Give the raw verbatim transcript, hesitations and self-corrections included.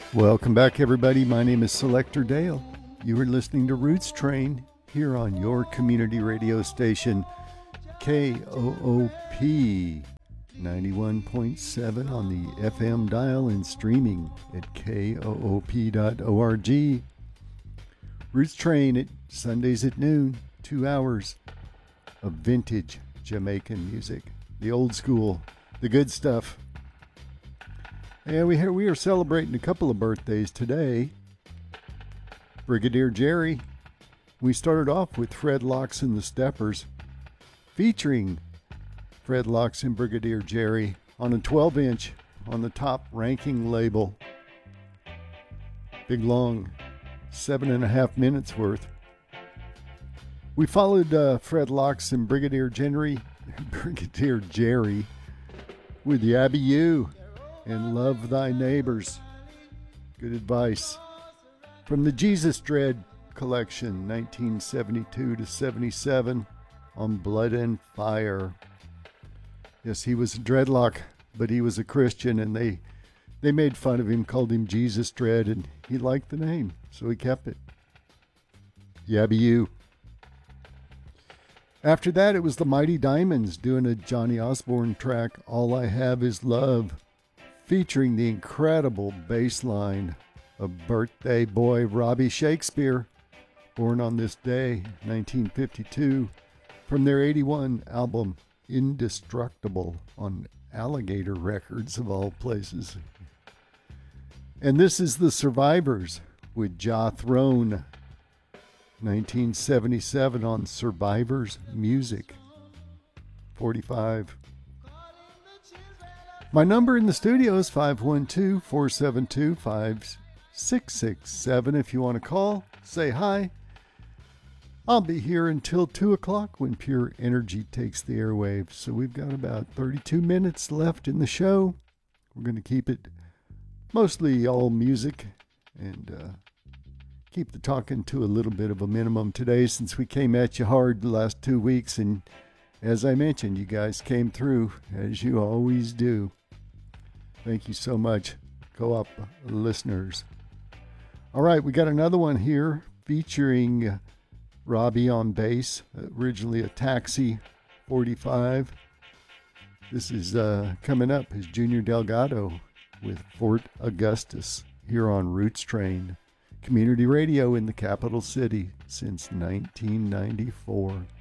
Welcome back, everybody. My name is Selector Dale. You are listening to Roots Train here on your community radio station, K O O P ninety-one point seven on the F M dial and streaming at K O O P dot org. Roots Train at Sundays at noon, two hours of vintage Jamaican music, the old school, the good stuff. And we we are celebrating a couple of birthdays today. Brigadier Jerry. We started off with Fred Locks and the Steppers, featuring Fred Locks and Brigadier Jerry on a twelve inch on the top ranking label. Big long, seven and a half minutes worth. We followed uh, Fred Locks and Brigadier Jerry, Brigadier Jerry with Yabby You and Love Thy Neighbors. Good advice. From the Jesus Dread collection, nineteen seventy-two to seventy-seven, on Blood and Fire. Yes, he was a dreadlock, but he was a Christian, and they they made fun of him, called him Jesus Dread, and he liked the name, so he kept it. Yabby You. After that, it was the Mighty Diamonds doing a Johnny Osborne track, All I Have Is Love, featuring the incredible bass line of birthday boy Robbie Shakespeare, born on this day, nineteen fifty-two, from their eighty-one album, Indestructible, on Alligator Records, of all places. And this is The Survivors with Ja Throne, nineteen seventy-seven, on Survivors Music, forty-five. My number in the studio is five one two, four seven two, five six six seven. If you want to call, say hi. I'll be here until two o'clock when Pure Energy takes the airwaves. So we've got about thirty-two minutes left in the show. We're going to keep it mostly all music and uh, keep the talking to a little bit of a minimum today, since we came at you hard the last two weeks. And as I mentioned, you guys came through, as you always do. Thank you so much, co-op listeners. All right, we got another one here featuring Robbie on bass, originally a Taxi forty-five. This is uh, coming up as Junior Delgado with Fort Augustus here on Roots Train, community radio in the capital city since nineteen ninety-four.